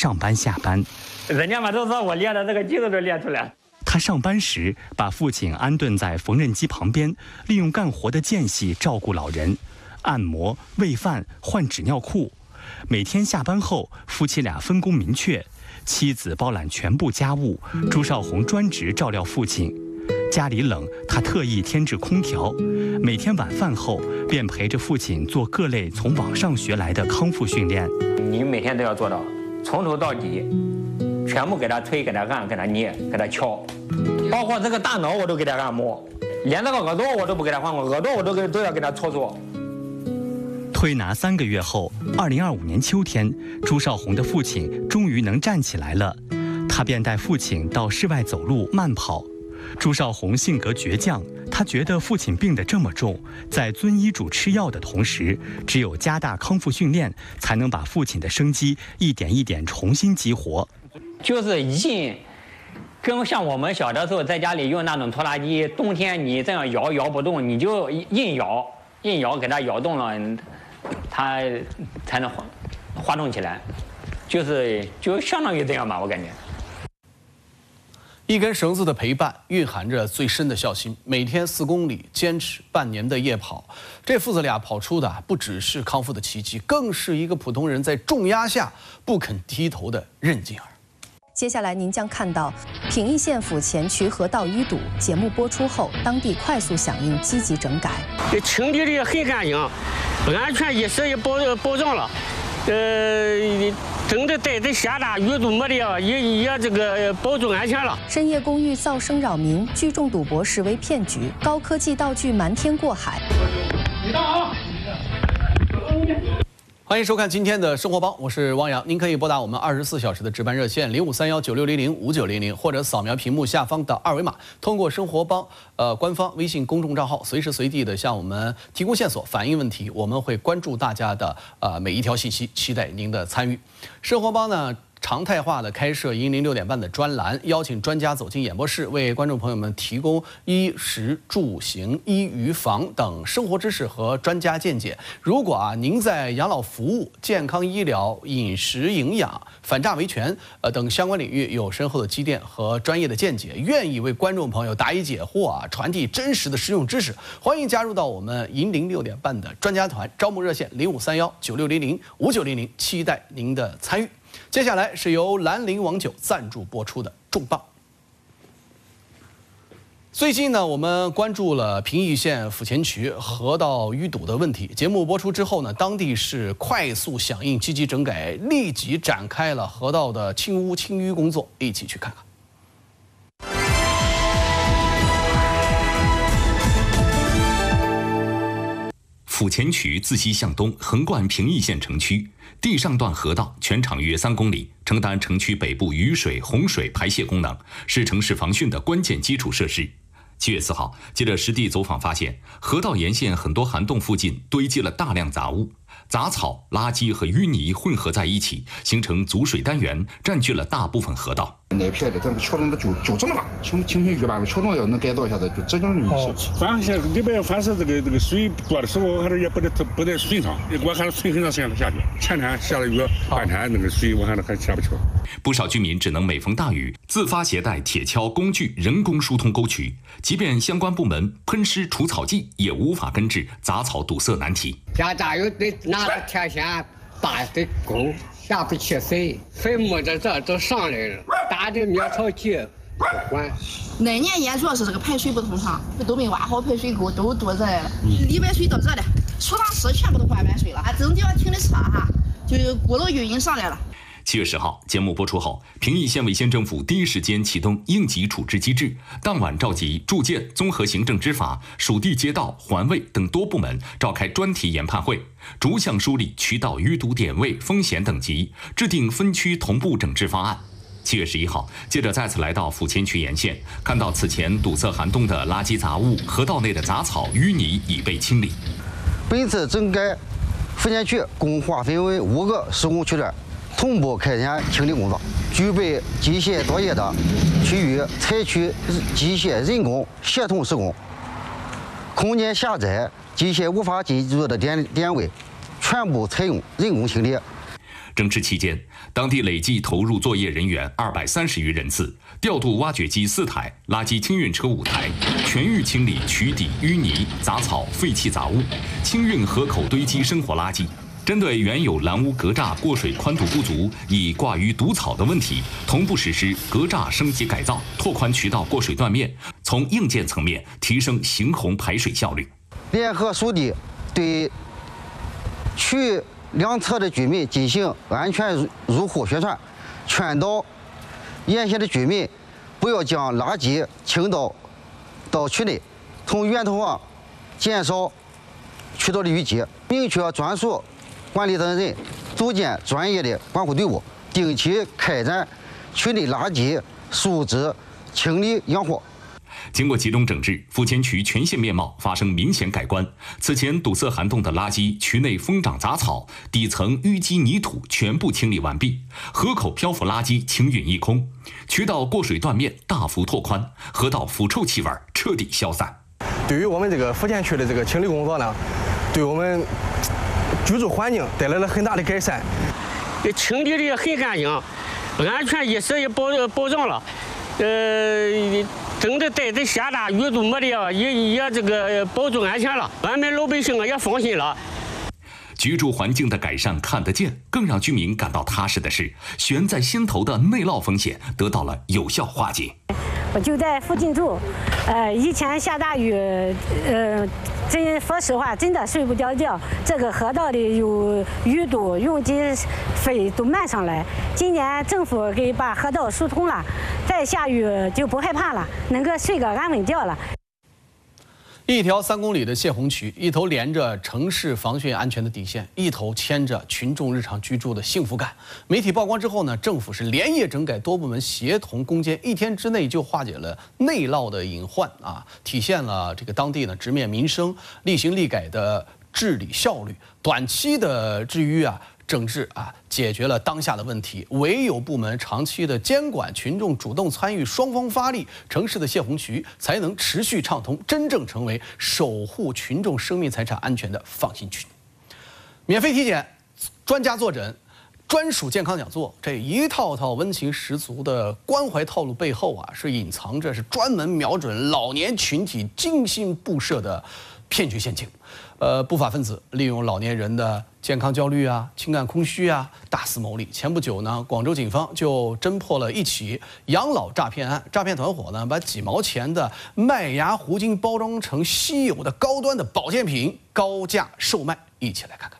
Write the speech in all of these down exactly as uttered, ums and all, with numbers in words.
上班下班。 人家嘛都说我练的这个肌肉都练出来了。 他上班时把父亲安顿在缝纫机旁边，利用干活的间隙照顾老人，按摩、喂饭、换纸尿裤。每天下班后，夫妻俩分工明确，妻子包揽全部家务，朱少红专职照料父亲。家里冷，他特意添置空调。每天晚饭后，便陪着父亲做各类从网上学来的康复训练。 你每天都要做到，从头到底，全部给他推、给他按、给他捏、给他敲，包括这个大脑我都给他按摩，连这个耳朵我都不给他换过，耳朵我都给都要给他搓搓。 推拿三个月后，二零二五年秋天，朱少红的父亲终于能站起来了，他便带父亲到室外走路、慢跑。朱少红性格倔强，他觉得父亲病得这么重，在遵医嘱吃药的同时，只有加大康复训练，才能把父亲的生机一点一点重新激活。 就是硬，跟像我们小的时候在家里用那种拖拉机，冬天你这样摇摇不动，你就硬摇，硬摇给它摇动了，它才能滑滑动起来，就是就相当于这样吧，我感觉。 一根绳子的陪伴蕴含着最深的孝心，每天四公里，坚持半年的夜跑，这父子俩跑出的不只是康复的奇迹，更是一个普通人在重压下不肯低头的韧劲儿。 接下来您将看到平邑县府前渠河道淤堵节目播出后，当地快速响应，积极整改。 清理的也很干净，安全意识也保保障了。呃，整的带子下大，淤堵没的也也这个保证安全了。 深夜公寓噪声扰民，聚众赌博实为骗局，高科技道具瞒天过海。 你到啊！欢迎收看今天的生活帮，我是汪洋。您可以拨打我们二十四小时的值班热线零五三幺九六零零五九零零，或者扫描屏幕下方的二维码，通过生活帮呃官方微信公众账号，随时随地的向我们提供线索、反映问题，我们会关注大家的呃每一条信息，期待您的参与。生活帮呢，常态化的开设一零六点半的专栏，邀请专家走进演播室，为观众朋友们提供衣食住行、医娱房等生活知识和专家见解。如果啊您在养老服务、健康医疗、饮食营养、反诈维权呃等相关领域有深厚的积淀和专业的见解，愿意为观众朋友答疑解惑啊，传递真实的实用知识，欢迎加入到我们一零六点半的专家团，招募热线零五三幺九六零零五九零零，期待您的参与。接下来是由兰陵王酒赞助播出的重磅。最近呢，我们关注了平邑县府前渠河道淤堵的问题。节目播出之后呢，当地是快速响应，积极整改，立即展开了河道的清污清淤工作。一起去看看。 府前渠自西向东横贯平邑县城区，地上段河道全长约三公里，承担城区北部雨水、洪水排泄功能，是城市防汛的关键基础设施。七月四号，记者实地走访发现，河道沿线很多涵洞附近堆积了大量杂物，杂草、垃圾和淤泥混合在一起，形成阻水单元，占据了大部分河道。 那片的这个桥洞就就这么大，轻轻轻一把桥洞要能改造一下子，就这种意思。 反正里边凡是这个这个水多的时候，还是也不得不得顺畅，我看水很长时间才下去。前天下了雨，半天那个水我看还下不去。 不少居民只能每逢大雨自发携带铁锹、工具，人工疏通沟渠。即便相关部门喷施除草剂，也无法根治杂草堵塞难题。 下大雨得拿着铁锨打的沟。下不去水，水没在这都上来了，打的苗草机不管。 那年也主要是这个排水不通畅，都没挖好排水沟，都堵着来了，里边水都热的，储藏室全部都灌满水了，啊，这种地方停的车哈，就轱辘运营上来了。 七月十号，节目播出后，平邑县委县政府第一时间启动应急处置机制，当晚召集住建、综合行政执法、属地街道、环卫等多部门召开专题研判会，逐项梳理渠道淤堵点位、风险等级，制定分区同步整治方案。七月十一号，记者再次来到府前渠沿线，看到此前堵塞涵洞的垃圾杂物、河道内的杂草、淤泥已被清理。 本次整改府前渠共划分为五个施工区段，同步开展清理工作。具备机械作业的区域采取机械人工协同施工，空间狭窄、机械无法进入的点点位，全部采用人工清理。 整治期间，当地累计投入作业人员二百三十余人次，调度挖掘机四台、垃圾清运车五台，全域清理渠底淤泥、杂草、废弃杂物，清运河口堆积生活垃圾。针对原有拦污格栅过水宽度不足、易挂于堵草的问题，同步实施格栅升级改造，拓宽渠道过水断面，从硬件层面提升行洪排水效率。 联合属地对区两侧的居民进行安全入户宣传，劝导沿线的居民不要将垃圾倾倒到区内，从源头上减少渠道的淤积，明确专属管理责任人，组建专业的管护队伍，定期开展区内垃圾树枝清理养护。 经过集中整治，富前渠全线面貌发生明显改观。此前堵塞涵洞的垃圾、渠内疯长杂草、底层淤积泥土全部清理完毕，河口漂浮垃圾清运一空，渠道过水断面大幅拓宽，河道腐臭气味彻底消散。 对于我们这个富前区的这个清理工作呢，对我们居住环境带来了很大的改善， 清理的也很干净，安全意识也保保障了。呃，真的带着下大雨都没的，也也这个保证安全了，俺们老百姓也放心了。 居住环境的改善看得见，更让居民感到踏实的是，悬在心头的内涝风险得到了有效化解。 我就在附近住，呃，以前下大雨，呃，真说实话，真的睡不着觉。这个河道里有淤堵，用积水都漫上来。今年政府给把河道疏通了，再下雨就不害怕了，能够睡个安稳觉了。 一条三公里的泄洪渠，一头连着城市防汛安全的底线，一头牵着群众日常居住的幸福感。媒体曝光之后呢，政府是连夜整改，多部门协同攻坚，一天之内就化解了内涝的隐患啊，体现了这个当地呢直面民生、厉行厉改的治理效率。短期的至于啊。整治啊，解决了当下的问题。唯有部门长期的监管，群众主动参与，双方发力，城市的泄洪渠才能持续畅通，真正成为守护群众生命财产安全的放心区。免费体检，专家坐诊，专属健康讲座，这一套套温情十足的关怀套路背后啊，是隐藏着是专门瞄准老年群体精心布设的骗局陷阱。呃，不法分子利用老年人的健康焦虑啊、情感空虚啊，大肆牟利。前不久呢，广州警方就侦破了一起养老诈骗案。诈骗团伙呢，把几毛钱的麦芽糊精包装成稀有的高端的保健品，高价售卖。一起来看看。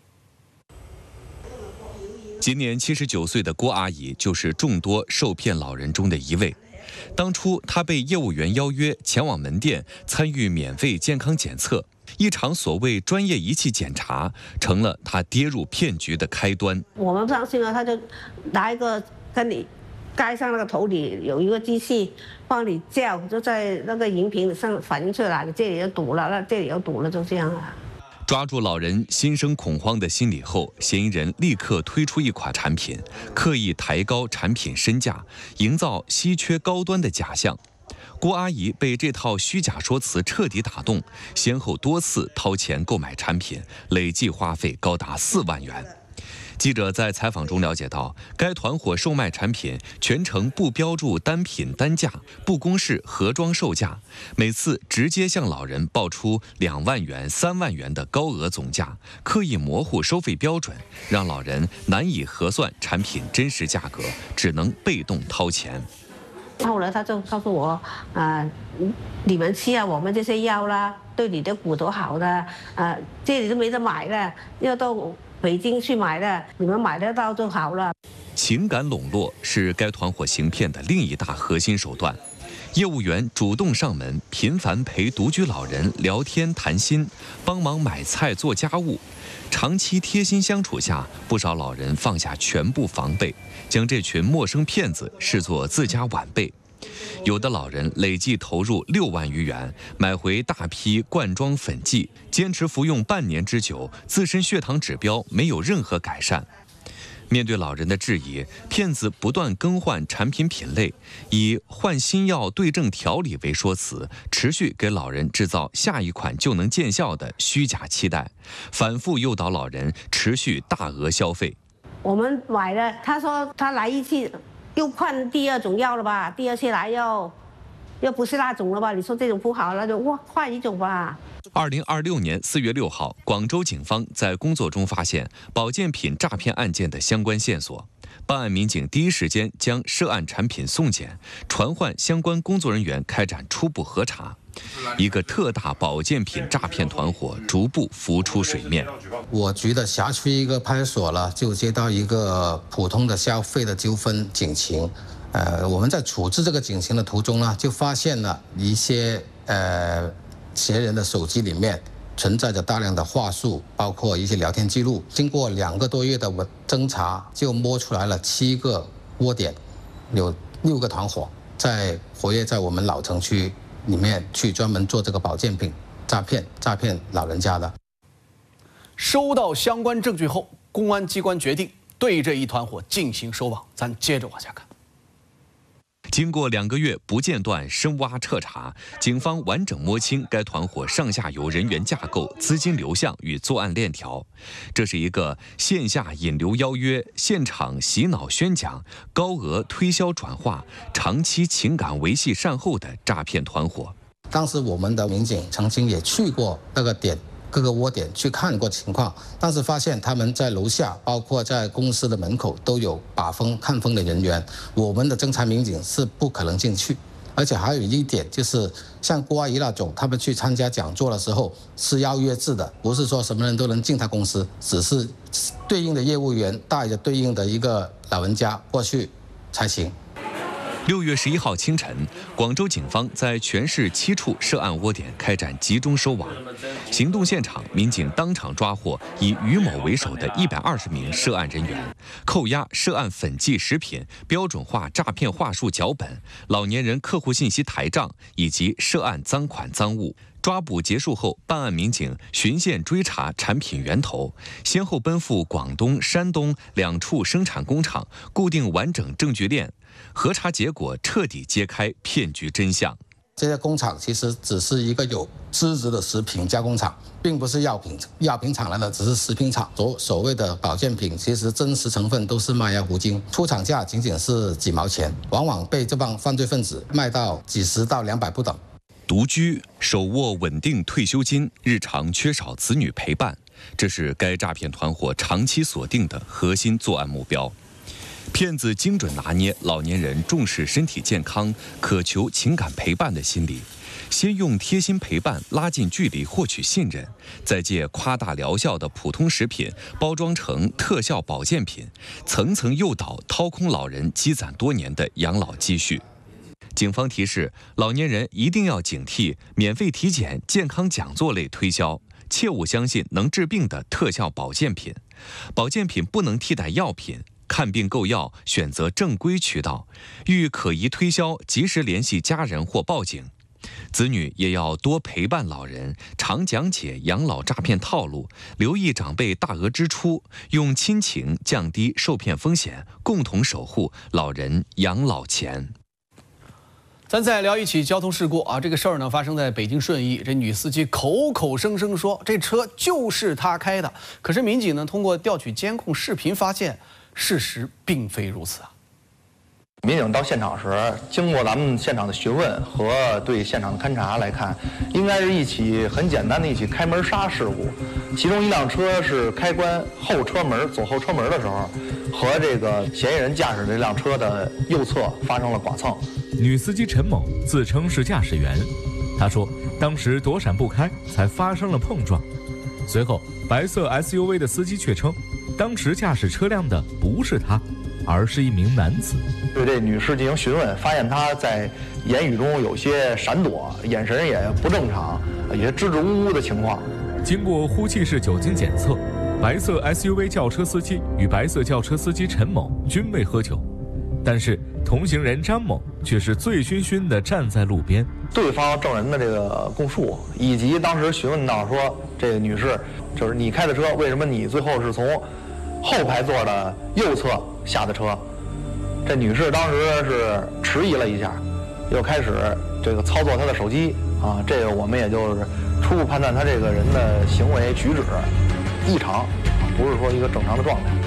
今年七十九岁的郭阿姨就是众多受骗老人中的一位。当初她被业务员邀约前往门店参与免费健康检测。一场所谓专业仪器检查，成了他跌入骗局的开端。 我们不相信了，他就拿一个跟你盖上那个头里有一个机器帮你叫，就在那个荧屏上反映出来，你这里又堵了，那这里又堵了，就这样啊。 抓住老人心生恐慌的心理后，嫌疑人立刻推出一款产品，刻意抬高产品身价，营造稀缺高端的假象。郭阿姨被这套虚假说辞彻底打动，先后多次掏钱购买产品，累计花费高达四万元。记者在采访中了解到，该团伙售卖产品全程不标注单品单价，不公示盒装售价，每次直接向老人报出两万元、三万元的高额总价，刻意模糊收费标准，让老人难以核算产品真实价格，只能被动掏钱。 后来他就告诉我，啊、呃，你们吃啊我们这些药啦，对你的骨头好的，啊、呃，这里都没得买了，要到北京去买的，你们买得到就好了。 情感笼络是该团伙行骗的另一大核心手段。业务员主动上门，频繁陪独居老人聊天谈心，帮忙买菜做家务。长期贴心相处下，不少老人放下全部防备，将这群陌生骗子视作自家晚辈。有的老人累计投入六万余元，买回大批罐装粉剂，坚持服用半年之久，自身血糖指标没有任何改善。面对老人的质疑，骗子不断更换产品品类，以换新药对症调理为说辞，持续给老人制造下一款就能见效的虚假期待，反复诱导老人持续大额消费。 我们买了，他说他来一次又换第二种药了吧？第二次来又又不是那种了吧？你说这种不好，那就哇换一种吧。 二零二六年四月六号，广州警方在工作中发现保健品诈骗案件的相关线索，办案民警第一时间将涉案产品送检，传唤相关工作人员开展初步核查。一个特大保健品诈骗团伙逐步浮出水面。 我局的辖区一个派出所呢，就接到一个普通的消费的纠纷警情。呃，我们在处置这个警情的途中呢，就发现了一些呃嫌疑人的手机里面存在着大量的话术，包括一些聊天记录。经过两个多月的侦查，就摸出来了七个窝点，有六个团伙在活跃在我们老城区里面去专门做这个保健品诈骗，诈骗老人家的。 收到相关证据后，公安机关决定对这一团伙进行收网。咱接着往下看。 经过两个月不间断深挖彻查，警方完整摸清该团伙上下游人员架构、资金流向与作案链条。这是一个线下引流邀约、现场洗脑宣讲、高额推销转化、长期情感维系善后的诈骗团伙。 当时我们的民警曾经也去过那个点。各个窝点去看过情况，但是发现他们在楼下，包括在公司的门口都有把风看风的人员，我们的侦查民警是不可能进去。而且还有一点就是，像郭阿姨那种，他们去参加讲座的时候是邀约制的，不是说什么人都能进他公司，只是对应的业务员带着对应的一个老人家过去才行。 六月十一号清晨，广州警方在全市七处涉案窝点开展集中收网。行动现场，民警当场抓获以于某为首的一百二十名涉案人员，扣押涉案粉剂食品、标准化诈骗话术脚本、老年人客户信息台账以及涉案赃款赃物。抓捕结束后，办案民警循线追查产品源头，先后奔赴广东、山东两处生产工厂，固定完整证据链。核查结果彻底揭开骗局真相。 这些工厂其实只是一个有资质的食品加工厂，并不是药品药品厂来的，只是食品厂。所所谓的保健品，其实真实成分都是麦芽糊精，出厂价仅仅是几毛钱，往往被这帮犯罪分子卖到几十到两百不等。 独居、手握稳定退休金，日常缺少子女陪伴，这是该诈骗团伙长期锁定的核心作案目标。骗子精准拿捏老年人重视身体健康、渴求情感陪伴的心理，先用贴心陪伴拉近距离获取信任，再借夸大疗效的普通食品包装成特效保健品，层层诱导掏空老人积攒多年的养老积蓄。警方提示，老年人一定要警惕免费体检、健康讲座类推销，切勿相信能治病的特效保健品。保健品不能替代药品。看病购药，选择正规渠道；遇可疑推销，及时联系家人或报警。子女也要多陪伴老人，常讲解养老诈骗套路，留意长辈大额支出，用亲情降低受骗风险，共同守护老人养老钱。 咱再聊一起交通事故啊，这个事儿呢发生在北京顺义，这女司机口口声声说这车就是她开的，可是民警呢通过调取监控视频发现，事实并非如此啊。 民警到现场时，经过咱们现场的询问和对现场的勘查来看，应该是一起很简单的一起开门刹事故。其中一辆车是开关后车门左后车门的时候，和这个嫌疑人驾驶这辆车的右侧发生了剐蹭。 女司机陈某自称是驾驶员，她说当时躲闪不开，才发生了碰撞。随后，白色 S U V 的司机却称，当时驾驶车辆的不是他，而是一名男子。 对这女士进行询问，发现她在言语中有些闪躲，眼神也不正常，有些支支吾吾的情况。 经过呼气式酒精检测，白色 S U V 轿车司机与白色轿车司机陈某均未喝酒，但是同行人张某却是醉醺醺地站在路边。 对方证人的这个供述，以及当时询问到说，这个女士就是你开的车，为什么你最后是从后排座的右侧下的车？这女士当时是迟疑了一下，又开始这个操作她的手机啊，这个我们也就是初步判断她这个人的行为举止异常，不是说一个正常的状态。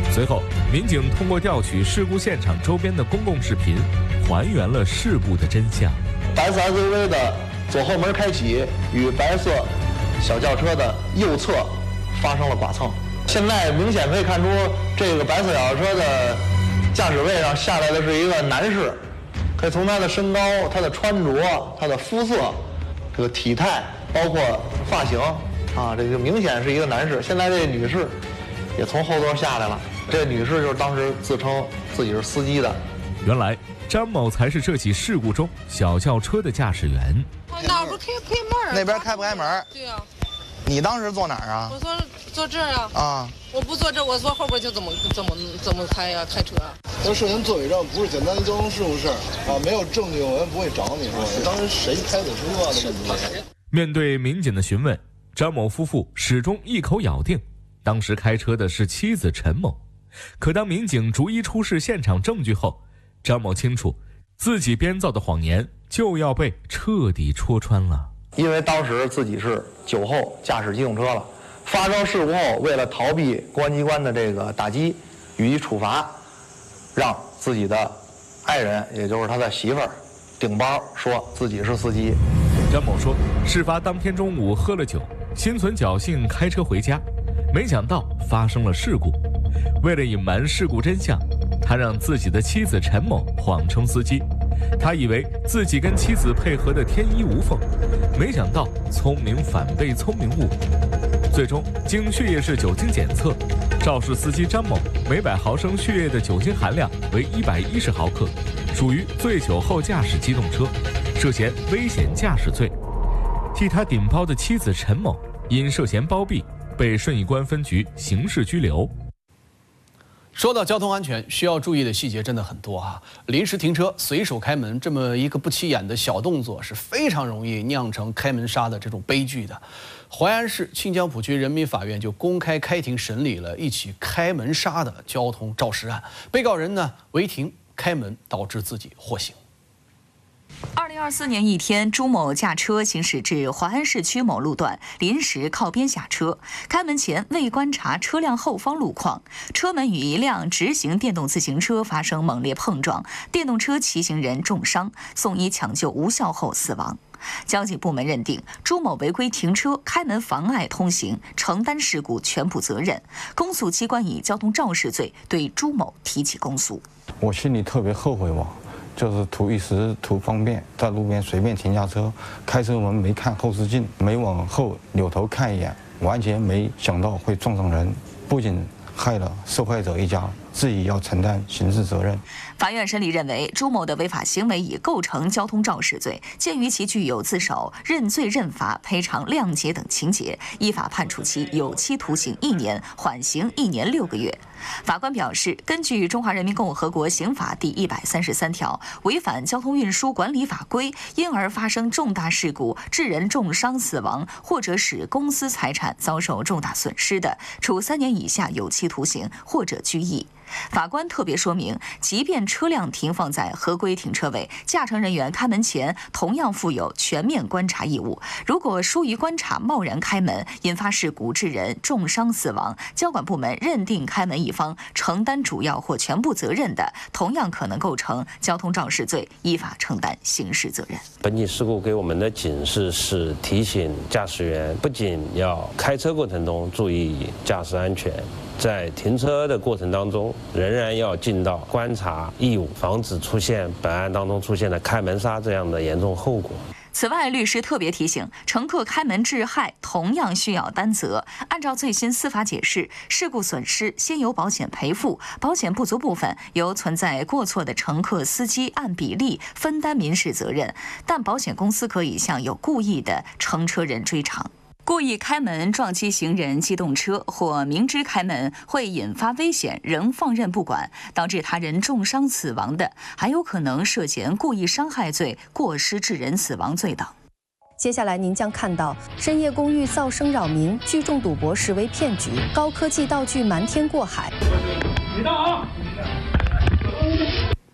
随后，民警通过调取事故现场周边的公共视频，还原了事故的真相。 白色 S U V 的左后门开启与白色小轿车的右侧发生了剐蹭。现在明显可以看出，这个白色小轿车的驾驶位上下来的是一个男士，可以从他的身高、他的穿着、他的肤色、这个体态，包括发型啊，这个明显是一个男士。现在这女士也从后座下来了，这女士就是当时自称自己是司机的。 原来张某才是这起事故中小轿车的驾驶员。 哪不开开门？ 那边开不开门？ 对呀、啊。 你当时坐哪儿啊？ 我说坐这儿呀。 啊。 我不坐这，我坐后边就怎么怎么怎么开呀？开车。 要涉嫌作伪证，不是简单的交通事故事啊，没有证据我们不会找你说。当时谁开的车啊？这问题。 面对民警的询问，张某夫妇始终一口咬定，当时开车的是妻子陈某。可当民警逐一出示现场证据后，张某清楚，自己编造的谎言就要被彻底戳穿了。 因为当时自己是酒后驾驶机动车了，发生事故后，为了逃避公安机关的这个打击，予以处罚，让自己的爱人，也就是他的媳妇儿，顶包说自己是司机。 张某说，事发当天中午喝了酒，心存侥幸开车回家，没想到发生了事故。为了隐瞒事故真相，他让自己的妻子陈某谎称司机。他以为自己跟妻子配合的天衣无缝，没想到聪明反被聪明误。最终经血液式酒精检测，肇事司机张某每百毫升血液的酒精含量为一百一十毫克，属于醉酒后驾驶机动车，涉嫌危险驾驶罪。替他顶包的妻子陈某因涉嫌包庇，被顺义公安分局刑事拘留。 说到交通安全，需要注意的细节真的很多啊！临时停车、随手开门这么一个不起眼的小动作，是非常容易酿成开门杀的这种悲剧的。淮安市清江浦区人民法院就公开开庭审理了一起开门杀的交通肇事案，被告人呢违停开门，导致自己获刑。 二零二四年一天，朱某驾车行驶至淮安市区某路段，临时靠边下车，开门前未观察车辆后方路况，车门与一辆直行电动自行车发生猛烈碰撞，电动车骑行人重伤，送医抢救无效后死亡。交警部门认定朱某违规停车、开门妨碍通行，承担事故全部责任。公诉机关以交通肇事罪对朱某提起公诉。 我心里特别后悔吧。就是图一时图方便，在路边随便停下车，开车门没看后视镜，没往后扭头看一眼，完全没想到会撞上人，不仅害了受害者一家，自己要承担刑事责任。 法院审理认为，朱某的违法行为已构成交通肇事罪，鉴于其具有自首、认罪认罚、赔偿谅解等情节，依法判处其有期徒刑一年，缓刑一年六个月。法官表示，根据《中华人民共和国刑法》第一百三十三条，违反交通运输管理法规，因而发生重大事故，致人重伤死亡，或者使公司财产遭受重大损失的，处三年以下有期徒刑或者拘役。法官特别说明，即便车辆停放在合规停车位，驾乘人员开门前同样负有全面观察义务。如果疏于观察，贸然开门，引发事故致人重伤死亡，交管部门认定开门一方承担主要或全部责任的，同样可能构成交通肇事罪，依法承担刑事责任。 本起事故给我们的警示是提醒驾驶员，不仅要开车过程中注意驾驶安全，在停车的过程当中，仍然要尽到观察义务，防止出现本案当中出现的开门杀这样的严重后果。 此外，律师特别提醒，乘客开门致害同样需要担责。按照最新司法解释，事故损失先由保险赔付，保险不足部分由存在过错的乘客、司机按比例分担民事责任，但保险公司可以向有故意的乘车人追偿。故意开门撞击行人、机动车，或明知开门会引发危险仍放任不管，导致他人重伤死亡的，还有可能涉嫌故意伤害罪、过失致人死亡罪等。 接下来您将看到深夜公寓噪声扰民，聚众赌博实为骗局，高科技道具瞒天过海。 你到啊！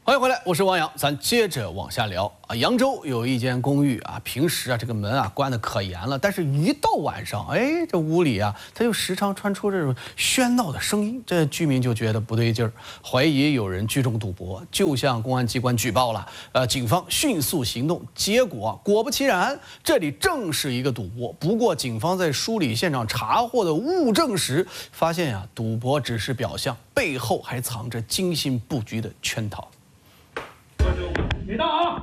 欢迎回来，我是王洋，咱接着往下聊啊。扬州有一间公寓啊，平时啊这个门啊关得可严了，但是一到晚上，哎，这屋里啊，它就时常传出这种喧闹的声音，这居民就觉得不对劲儿，怀疑有人聚众赌博，就向公安机关举报了。呃，警方迅速行动，结果果不其然，这里正是一个赌博。不过，警方在梳理现场查获的物证时，发现呀、啊，赌博只是表象，背后还藏着精心布局的圈套。 别动啊！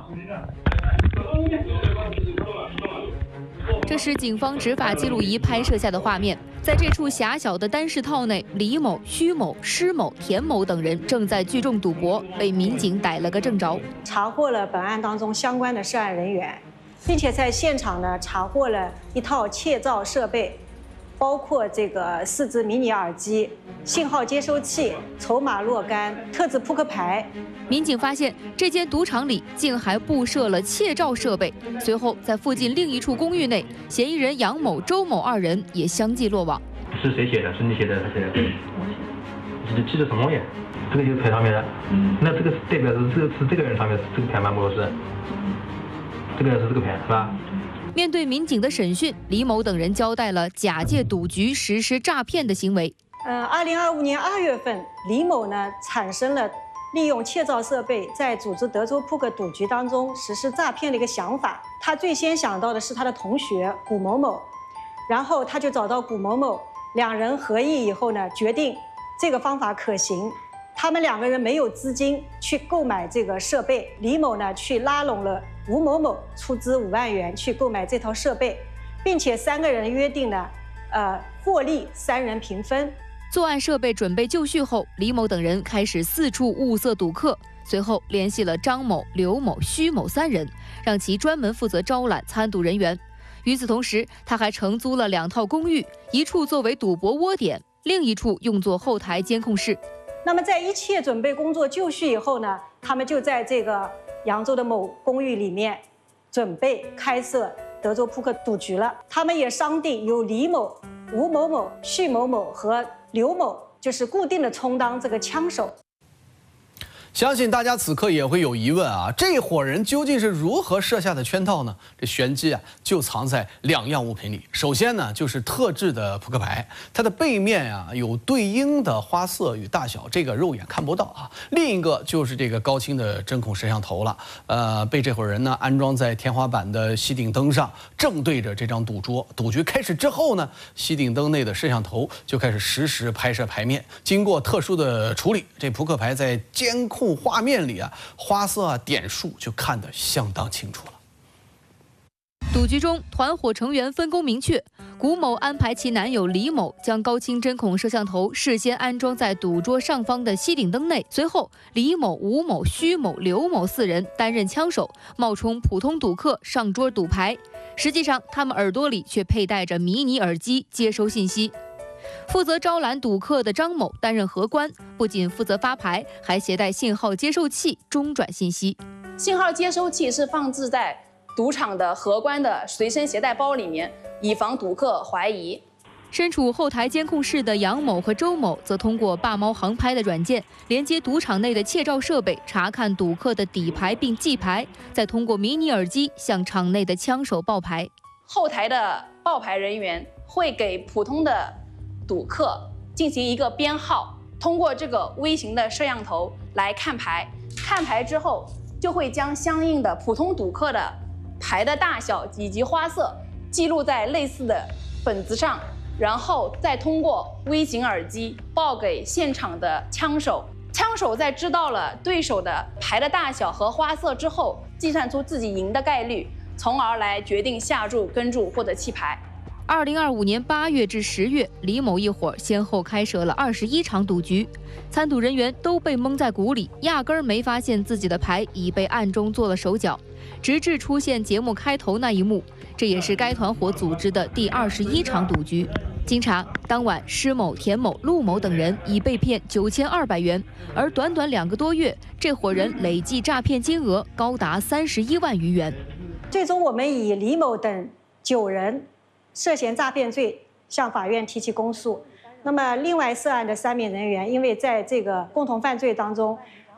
这是警方执法记录仪拍摄下的画面。在这处狭小的单室套内，李某、徐某、施某、田某等人正在聚众赌博，被民警逮了个正着。 查获了本案当中相关的涉案人员，并且在现场呢查获了一套窃照设备。 包括这个四只迷你耳机、信号接收器、筹码若干、特制扑克牌。 民警发现这间赌场里竟还布设了窃照设备。随后，在附近另一处公寓内，嫌疑人杨某、周某二人也相继落网。 是谁写的？是你写的还是？记记者什么东西？这个就是牌上面的。嗯。那这个代表是这个是这个人上面这个牌吗？不是。这个是这个牌是吧？ 面对民警的审讯，李某等人交代了假借赌局实施诈骗的行为。 呃，二零二五年二月份，李某呢产生了利用窃照设备在组织德州扑克赌局当中实施诈骗的一个想法。他最先想到的是他的同学古某某，然后他就找到古某某，两人合议以后呢，决定这个方法可行。 他们两个人没有资金去购买这个设备，李某呢去拉拢了吴某某，出资五万元去购买这套设备，并且三个人约定呢，呃，获利三人平分。 作案设备准备就绪后，李某等人开始四处物色赌客，随后联系了张某、刘某、徐某三人，让其专门负责招揽参赌人员。与此同时，他还承租了两套公寓，一处作为赌博窝点，另一处用作后台监控室。 那么，在一切准备工作就绪以后呢，他们就在这个扬州的某公寓里面，准备开设德州扑克赌局了。他们也商定由李某、吴某某、徐某某和刘某，就是固定的充当这个枪手。 相信大家此刻也会有疑问啊，这伙人究竟是如何设下的圈套呢？这玄机啊，就藏在两样物品里。首先呢，就是特制的扑克牌，它的背面啊有对应的花色与大小，这个肉眼看不到啊。另一个就是这个高清的针孔摄像头了，呃，被这伙人呢安装在天花板的吸顶灯上，正对着这张赌桌。赌局开始之后呢，吸顶灯内的摄像头就开始实时拍摄牌面，经过特殊的处理，这扑克牌在监控 画面里啊，花色啊、点数就看得相当清楚了。 赌局中，团伙成员分工明确。古某安排其男友李某将高清针孔摄像头事先安装在赌桌上方的吸顶灯内，随后李某、吴某、徐某、刘某四人担任枪手，冒充普通赌客上桌赌牌。实际上，他们耳朵里却佩戴着迷你耳机，接收信息。 负责招揽赌客的张某担任荷官，不仅负责发牌，还携带信号接收器中转信息。 信号接收器是放置在赌场的荷官的随身携带包里面，以防赌客怀疑。 身处后台监控室的杨某和周某则通过霸猫航拍的软件连接赌场内的窃照设备，查看赌客的底牌并记牌，再通过迷你耳机向场内的枪手报牌。 后台的报牌人员会给普通的 赌客进行一个编号，通过这个微型的摄像头来看牌，看牌之后就会将相应的普通赌客的牌的大小以及花色记录在类似的本子上，然后再通过微型耳机报给现场的枪手。枪手在知道了对手的牌的大小和花色之后，计算出自己赢的概率，从而来决定下注、跟注或者弃牌。 二零二五年八月至十月，李某一伙先后开设了二十一场赌局，参赌人员都被蒙在鼓里，压根儿没发现自己的牌已被暗中做了手脚，直至出现节目开头那一幕。这也是该团伙组织的第二十一场赌局。经查，当晚施某、田某、陆某等人已被骗九千二百元，而短短两个多月，这伙人累计诈骗金额高达三十一万余元。 最终，我们以李某等九人 涉嫌诈骗罪向法院提起公诉。那么，另外涉案的三名人员，因为在这个共同犯罪当中，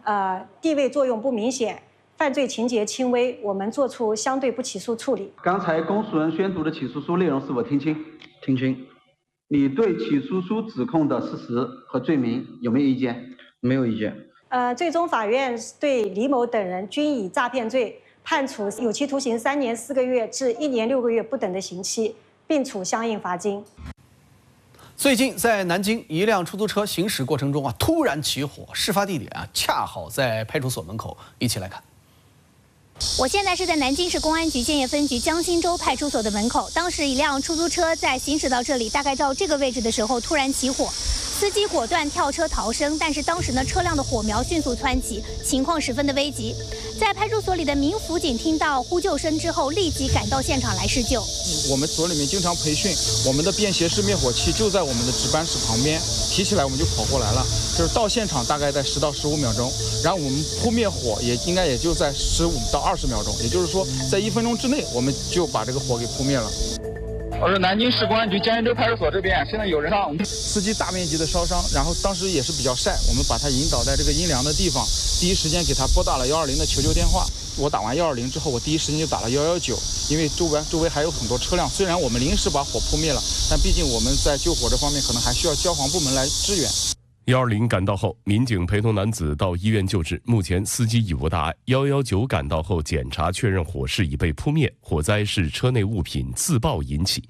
呃，地位作用不明显，犯罪情节轻微，我们作出相对不起诉处理。 刚才公诉人宣读的起诉书内容是否听清？听清。你对起诉书指控的事实和罪名有没有意见？没有意见。 呃，最终法院对李某等人均以诈骗罪判处有期徒刑三年四个月至一年六个月不等的刑期，并处相应罚金。 最近在南京，一辆出租车行驶过程中啊，突然起火，事发地点啊恰好在派出所门口，一起来看。 我现在是在南京市公安局建业分局江心洲派出所的门口，当时一辆出租车在行驶到这里，大概到这个位置的时候，突然起火。司机果断跳车逃生，但是当时呢，车辆的火苗迅速窜起，情况十分的危急。在派出所里的民辅警听到呼救声之后，立即赶到现场来施救。 我们所里面经常培训，我们的便携式灭火器就在我们的值班室旁边，提起来我们就跑过来了，就是到现场大概在十到十五秒钟，然后我们扑灭火也应该也就在十五到二十秒钟，也就是说在一分钟之内我们就把这个火给扑灭了。我是南京市公安局江心洲派出所这边，现在有人伤，司机大面积的烧伤，然后当时也是比较晒，我们把他引导在这个阴凉的地方，第一时间给他拨打了幺二零的求救电话。我打完幺二零之后，我第一时间就打了幺幺九，因为周围周围还有很多车辆，虽然我们临时把火扑灭了，但毕竟我们在救火这方面可能还需要消防部门来支援。 幺二零赶到后，民警陪同男子到医院救治，目前司机已无大碍。幺幺九赶到后检查确认火势已被扑灭，火灾是车内物品自爆引起。